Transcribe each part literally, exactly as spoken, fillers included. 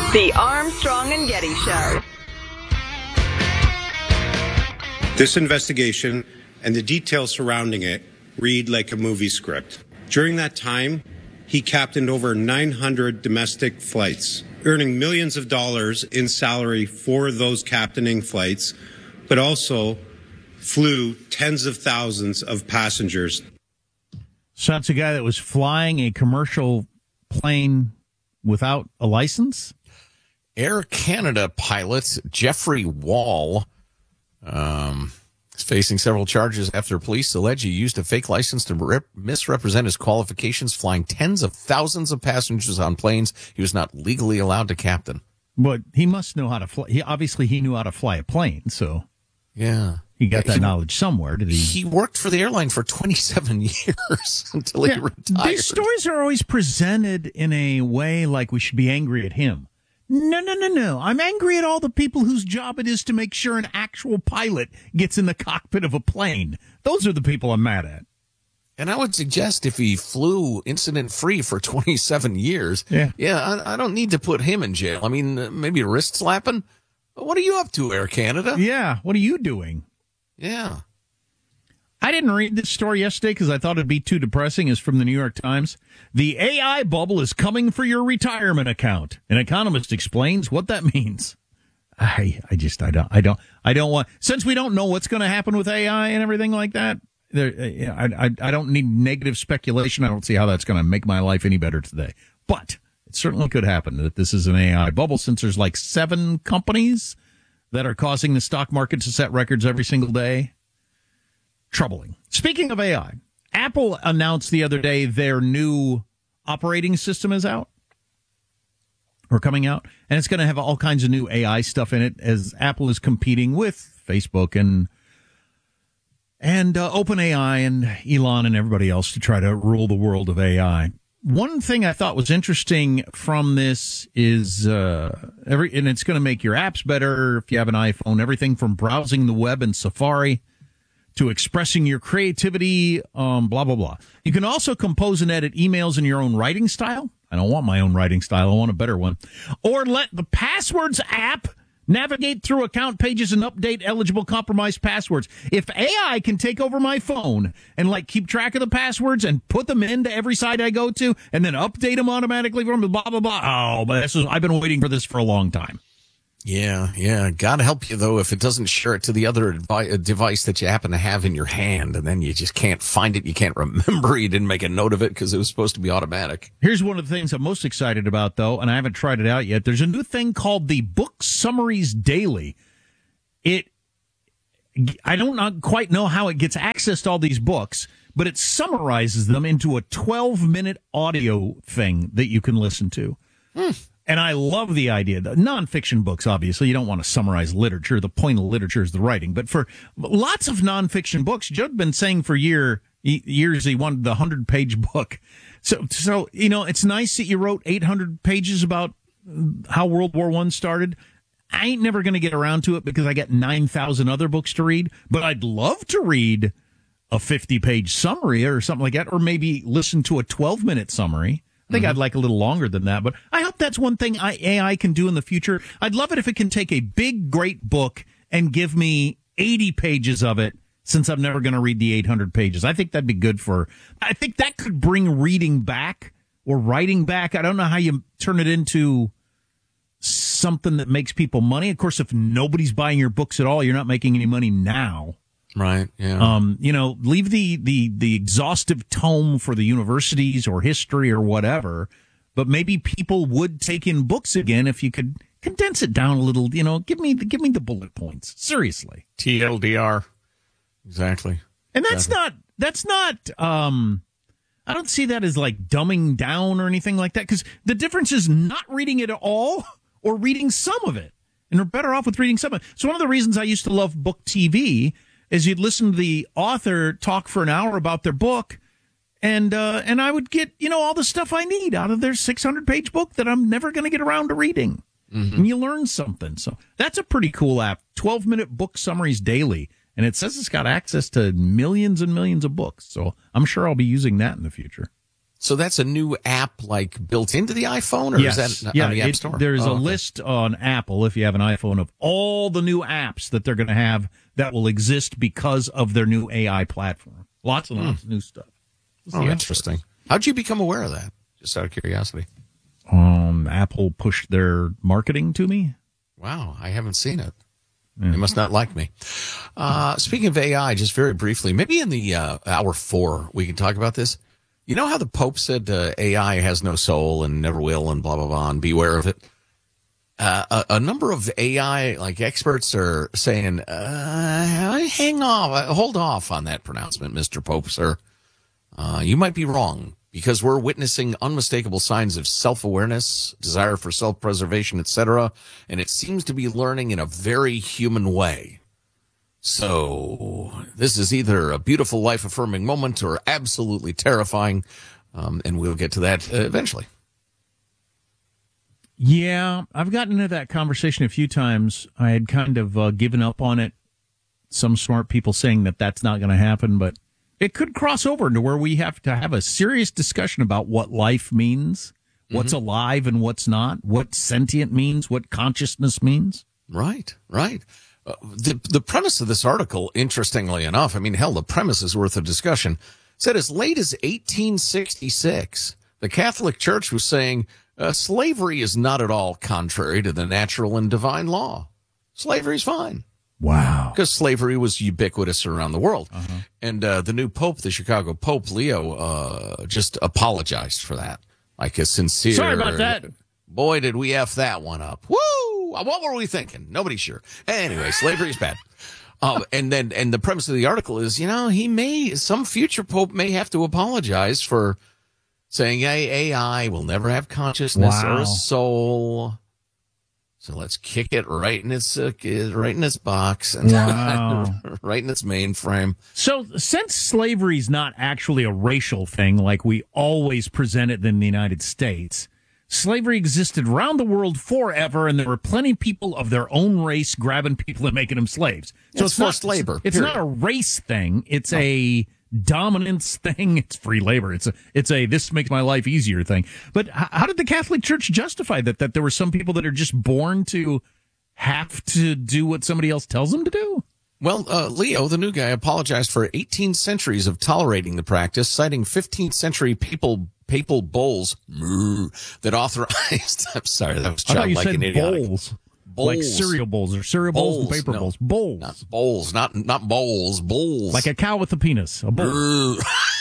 The Armstrong and Getty Show. This investigation and the details surrounding it read like a movie script. During that time, he captained over nine hundred domestic flights, earning millions of dollars in salary for those captaining flights, but also flew tens of thousands of passengers. So that's a guy that was flying a commercial plane without a license? Air Canada pilot Jeffrey Wall um, is facing several charges after police allege he used a fake license to rep- misrepresent his qualifications, flying tens of thousands of passengers on planes he was not legally allowed to captain. But he must know how to fly. He, obviously, he knew how to fly a plane, so yeah, he got that he, knowledge somewhere. Did he? He worked for the airline for twenty-seven years until he yeah, retired. These stories are always presented in a way like we should be angry at him. No, no, no, no. I'm angry at all the people whose job it is to make sure an actual pilot gets in the cockpit of a plane. Those are the people I'm mad at. And I would suggest if he flew incident-free for twenty-seven years, yeah, yeah I, I don't need to put him in jail. I mean, uh, maybe wrist slapping. What are you up to, Air Canada? Yeah, what are you doing? Yeah. I didn't read this story yesterday because I thought it'd be too depressing. It's from the New York Times. The A I bubble is coming for your retirement account. An economist explains what that means. I, I just, I don't, I don't, I don't want, since we don't know what's going to happen with A I and everything like that, there, I, I, I don't need negative speculation. I don't see how that's going to make my life any better today. But it certainly could happen that this is an A I bubble, since there's like seven companies that are causing the stock market to set records every single day. Troubling. Speaking of A I, Apple announced the other day their new operating system is out or coming out, and it's going to have all kinds of new A I stuff in it as Apple is competing with Facebook and and uh, OpenAI and Elon and everybody else to try to rule the world of A I. One thing I thought was interesting from this is uh, every and it's going to make your apps better if you have an iPhone. Everything from browsing the web in Safari to expressing your creativity, um, blah, blah, blah. You can also compose and edit emails in your own writing style. I don't want my own writing style. I want a better one. Or let the Passwords app navigate through account pages and update eligible compromised passwords. If A I can take over my phone and, like, keep track of the passwords and put them into every site I go to and then update them automatically from blah, blah, blah. Oh, but this is, I've been waiting for this for a long time. Yeah, yeah. God help you, though, if it doesn't share it to the other advi- device that you happen to have in your hand, and then you just can't find it. You can't remember. You didn't make a note of it because it was supposed to be automatic. Here's one of the things I'm most excited about, though, and I haven't tried it out yet. There's a new thing called the Book Summaries Daily. It, I don't not quite know how it gets access to all these books, but it summarizes them into a twelve-minute audio thing that you can listen to. Hmm. And I love the idea. The nonfiction books, obviously, you don't want to summarize literature. The point of literature is the writing. But for lots of nonfiction books, Joe's been saying for year, years he wanted the hundred-page book. So, so you know, it's nice that you wrote eight hundred pages about how World War One started. I ain't never going to get around to it because I got nine thousand other books to read. But I'd love to read a fifty-page summary or something like that, or maybe listen to a twelve-minute summary. I think mm-hmm. I'd like a little longer than that, but I hope that's one thing I, A I can do in the future. I'd love it if it can take a big, great book and give me eighty pages of it, since I'm never going to read the eight hundred pages. I think that'd be good for, I think that could bring reading back or writing back. I don't know how you turn it into something that makes people money. Of course, if nobody's buying your books at all, you're not making any money now. Right. Yeah. Um, you know, leave the, the, the exhaustive tome for the universities or history or whatever, but maybe people would take in books again if you could condense it down a little, you know, give me the, give me the bullet points. Seriously. T L D R. Exactly. And that's exactly. not, that's not, um, I don't see that as like dumbing down or anything like that, because the difference is not reading it at all or reading some of it. And we're better off with reading some of it. So one of the reasons I used to love book T V is you'd listen to the author talk for an hour about their book, and uh, and I would get, you know, all the stuff I need out of their six hundred page book that I'm never going to get around to reading. Mm-hmm. And you learn something. So that's a pretty cool app, twelve minute book summaries daily. And it says it's got access to millions and millions of books. So I'm sure I'll be using that in the future. So that's a new app like built into the iPhone, or yes. is that yeah, on the App it, Store? There's oh, a okay. list on Apple, if you have an iPhone, of all the new apps that they're going to have that will exist because of their new A I platform. Lots and lots hmm. of new stuff. Oh, interesting. How'd you become aware of that? Just out of curiosity. Um, Apple pushed their marketing to me. Wow, I haven't seen it. They must not like me. Uh, speaking of A I, just very briefly, maybe in the uh, hour four, we can talk about this. You know how the Pope said uh, A I has no soul and never will and blah, blah, blah, and beware of it? Uh, a, a number of A I like experts are saying, uh, hang off, hold off on that pronouncement, Mister Pope, sir. Uh, you might be wrong, because we're witnessing unmistakable signs of self-awareness, desire for self-preservation, et cetera, and it seems to be learning in a very human way. So this is either a beautiful, life-affirming moment or absolutely terrifying, um, and we'll get to that uh, eventually. Yeah, I've gotten into that conversation a few times. I had kind of uh, given up on it. Some smart people saying that that's not going to happen, but it could cross over into where we have to have a serious discussion about what life means, what's mm-hmm. alive and what's not, what sentient means, what consciousness means. Right, right. Uh, the the premise of this article, interestingly enough, I mean, hell, the premise is worth a discussion, said as late as eighteen sixty-six, the Catholic Church was saying uh, slavery is not at all contrary to the natural and divine law. Slavery's fine. Wow. Because slavery was ubiquitous around the world. Uh-huh. And uh, the new Pope, the Chicago Pope, Leo, uh, just apologized for that. Like a sincere... Sorry about that. Boy, did we F that one up. Woo! What were we thinking? Nobody's sure. Anyway, slavery is bad. Uh, and then, and the premise of the article is, you know, he may, some future Pope may have to apologize for saying, hey, A I will never have consciousness wow. or a soul. So let's kick it right in its uh, right in its box and wow. right in its mainframe. So since slavery is not actually a racial thing like we always present it in the United States, slavery existed around the world forever, and there were plenty of people of their own race grabbing people and making them slaves. So it's, it's forced not, labor. It's period. not a race thing. It's no. a dominance thing. It's free labor. It's a, it's a, this makes my life easier thing. But h- how did the Catholic Church justify that? That there were some people that are just born to have to do what somebody else tells them to do? Well, uh, Leo, the new guy, apologized for eighteen centuries of tolerating the practice, citing fifteenth century papal papal bulls that authorized. I'm sorry, that was childlike and idiotic. Bowls. Bowls. Like cereal bowls or cereal bowls, bowls and paper no, bowls. Bowls. Not bowls, not not bowls, bowls. Like a cow with a penis. A bowl.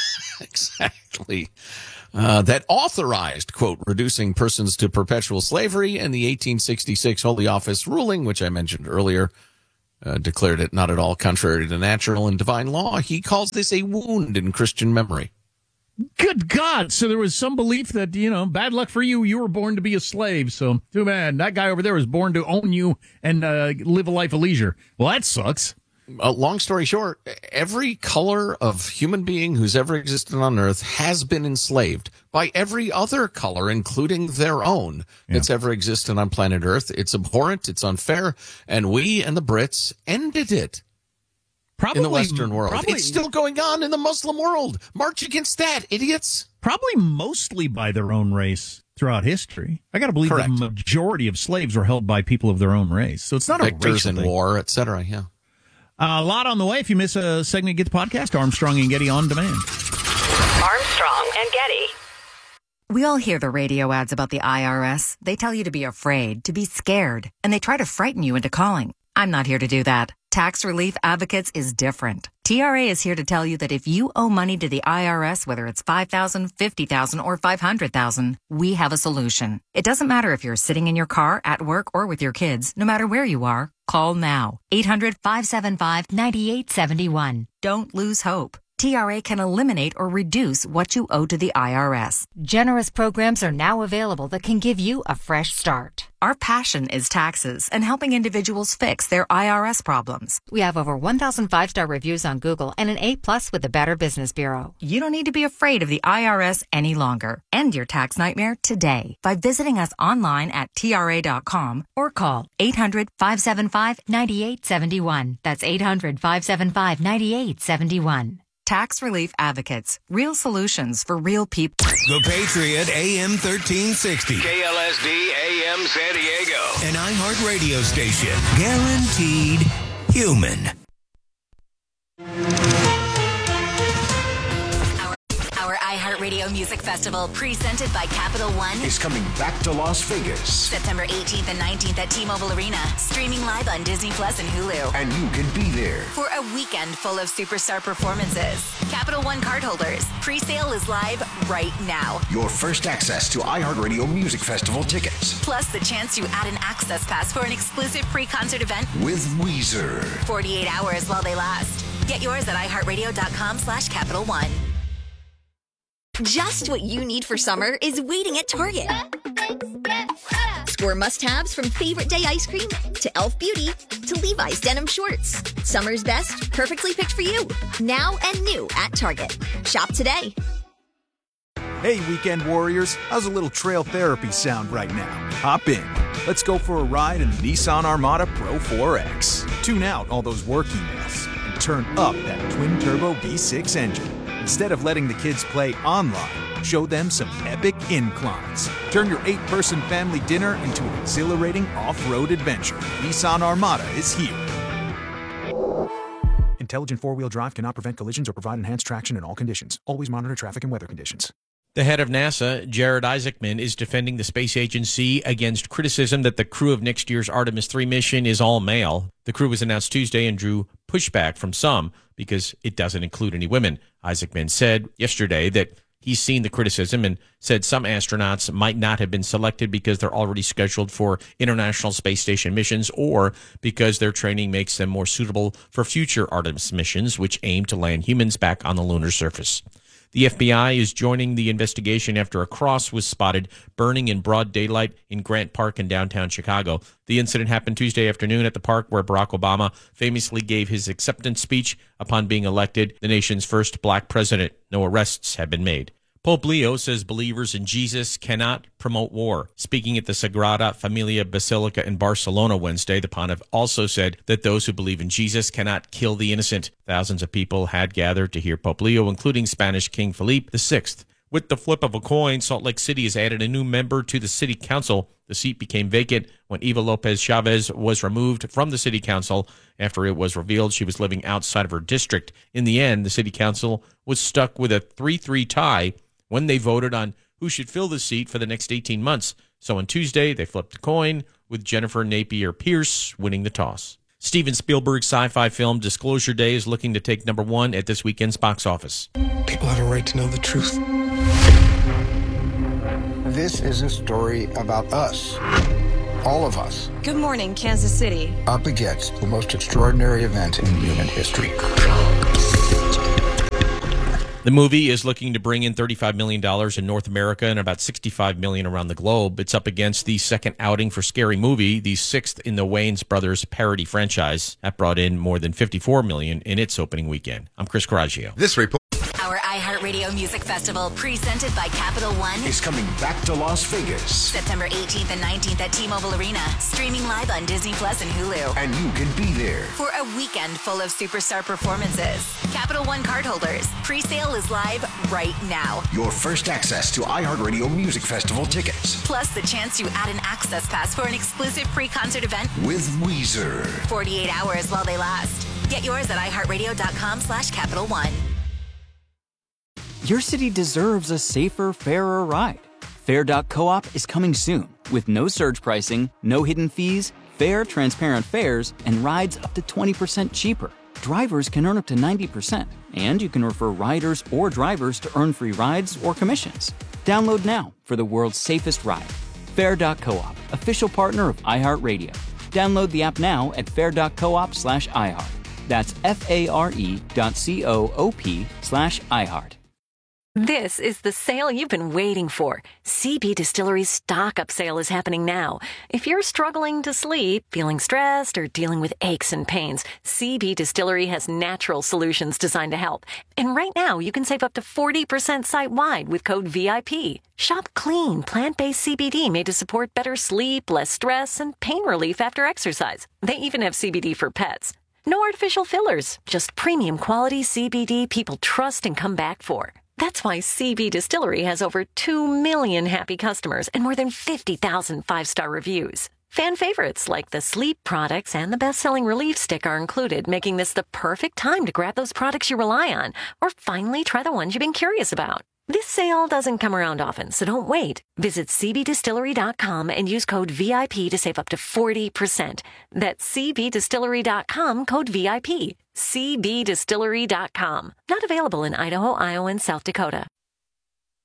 Exactly. Uh, that authorized, quote, reducing persons to perpetual slavery, and the eighteen sixty-six Holy Office ruling, which I mentioned earlier, uh, declared it not at all contrary to natural and divine law. He calls this a wound in Christian memory. Good God. So there was some belief that, you know, bad luck for you. You were born to be a slave. So too bad. That guy over there was born to own you and uh, live a life of leisure. Well, that sucks. Uh, long story short, every color of human being who's ever existed on Earth has been enslaved by every other color, including their own, yeah. that's ever existed on planet Earth. It's abhorrent. It's unfair. And we and the Brits ended it. Probably, in the Western world. Probably, it's still going on in the Muslim world. March against that, idiots. Probably mostly by their own race throughout history. I got to believe Correct. the majority of slaves were held by people of their own race. So it's not Victors a racial in thing. war, et cetera, yeah. Uh, a lot on the way. If you miss a segment, get the podcast, Armstrong and Getty On Demand. Armstrong and Getty. We all hear the radio ads about the I R S. They tell you to be afraid, to be scared, and they try to frighten you into calling. I'm not here to do that. Tax Relief Advocates is different. T R A is here to tell you that if you owe money to the I R S, whether it's five thousand dollars, fifty thousand dollars, or five hundred thousand dollars, we have a solution. It doesn't matter if you're sitting in your car, at work, or with your kids. No matter where you are, call now. eight hundred, five seven five, nine eight seven one. Don't lose hope. T R A can eliminate or reduce what you owe to the I R S. Generous programs are now available that can give you a fresh start. Our passion is taxes and helping individuals fix their I R S problems. We have over one thousand five-star reviews on Google and an A plus with the Better Business Bureau. You don't need to be afraid of the I R S any longer. End your tax nightmare today by visiting us online at T R A dot com or call eight hundred, five seven five, nine eight seven one. That's eight hundred, five seven five, nine eight seven one. Tax Relief Advocates. Real solutions for real people. The Patriot A M thirteen sixty. K L S D A M San Diego. An iHeart radio station. Guaranteed human. Our iHeartRadio Music Festival, presented by Capital One, is coming back to Las Vegas. September eighteenth and nineteenth at T-Mobile Arena, streaming live on Disney Plus and Hulu. And you can be there For a weekend full of superstar performances. Capital One cardholders, pre-sale is live right now. Your first access to iHeartRadio Music Festival tickets. Plus the chance to add an access pass for an exclusive pre-concert event With Weezer. forty-eight hours while they last. Get yours at iHeartRadio.com slash Capital One. Just what you need for summer is waiting at Target. Score must-haves from Favorite Day ice cream to Elf Beauty to Levi's denim shorts. Summer's best, perfectly picked for you. Now and new at Target. Shop today. Hey, weekend warriors. How's a little trail therapy sound right now? Hop in. Let's go for a ride in the Nissan Armada Pro four X. Tune out all those work emails and turn up that twin-turbo V six engine. Instead of letting the kids play online, show them some epic inclines. Turn your eight-person family dinner into an exhilarating off-road adventure. Nissan Armada is here. Intelligent four-wheel drive cannot prevent collisions or provide enhanced traction in all conditions. Always monitor traffic and weather conditions. The head of NASA, Jared Isaacman, is defending the space agency against criticism that the crew of next year's Artemis three mission is all male. The crew was announced Tuesday and drew pushback from some because it doesn't include any women. Isaacman said yesterday that he's seen the criticism and said some astronauts might not have been selected because they're already scheduled for International Space Station missions or because their training makes them more suitable for future Artemis missions, which aim to land humans back on the lunar surface. The F B I is joining the investigation after a cross was spotted burning in broad daylight in Grant Park in downtown Chicago. The incident happened Tuesday afternoon at the park where Barack Obama famously gave his acceptance speech upon being elected the nation's first black president. No arrests have been made. Pope Leo says believers in Jesus cannot promote war. Speaking at the Sagrada Familia Basilica in Barcelona Wednesday, the pontiff also said that those who believe in Jesus cannot kill the innocent. Thousands of people had gathered to hear Pope Leo, including Spanish King Felipe the Sixth. With the flip of a coin, Salt Lake City has added a new member to the city council. The seat became vacant when Eva Lopez Chavez was removed from the city council after it was revealed she was living outside of her district. In the end, the city council was stuck with a three three tie when they voted on who should fill the seat for the next eighteen months. So on Tuesday, they flipped the coin, with Jennifer Napier Pierce winning the toss. Steven Spielberg's sci-fi film Disclosure Day is looking to take number one at this weekend's box office. People have a right to know the truth. This is a story about us. All of us. Good morning, Kansas City. Up against the most extraordinary event in human history. The movie is looking to bring in thirty-five million dollars in North America and about sixty-five million dollars around the globe. It's up against the second outing for Scary Movie, the sixth in the Wayans Brothers parody franchise. That brought in more than fifty-four million dollars in its opening weekend. I'm Chris Coraggio. This report. Our iHeartRadio Music Festival, presented by Capital One, is coming back to Las Vegas. September eighteenth and nineteenth at T-Mobile Arena, streaming live on Disney Plus and Hulu. And you can be there for a weekend full of superstar performances. Capital One cardholders, pre-sale is live right now. Your first access to iHeartRadio Music Festival tickets. Plus the chance to add an access pass for an exclusive pre-concert event with Weezer. forty-eight hours while they last. Get yours at iHeartRadio.com slash Capital One. Your city deserves a safer, fairer ride. Fair dot coop is coming soon with no surge pricing, no hidden fees, fair, transparent fares, and rides up to twenty percent cheaper. Drivers can earn up to ninety percent, and you can refer riders or drivers to earn free rides or commissions. Download now for the world's safest ride. Fair dot coop, official partner of iHeartRadio. Download the app now at fair dot coop slash iHeart. That's F-A-R-E dot C-O-O-P slash iHeart. This is the sale you've been waiting for. C B Distillery's stock up sale is happening now. If you're struggling to sleep, feeling stressed, or dealing with aches and pains, C B Distillery has natural solutions designed to help. And right now, you can save up to forty percent site-wide with code V I P. Shop clean, plant-based C B D made to support better sleep, less stress, and pain relief after exercise. They even have C B D for pets. No artificial fillers, just premium quality C B D people trust and come back for. That's why C B Distillery has over two million happy customers and more than fifty thousand five-star reviews. Fan favorites like the sleep products and the best-selling Relief Stick are included, making this the perfect time to grab those products you rely on or finally try the ones you've been curious about. This sale doesn't come around often, so don't wait. Visit C B distillery dot com and use code V I P to save up to forty percent. That's C B distillery dot com, code V I P. C B distillery dot com. Not available in Idaho, Iowa, and South Dakota.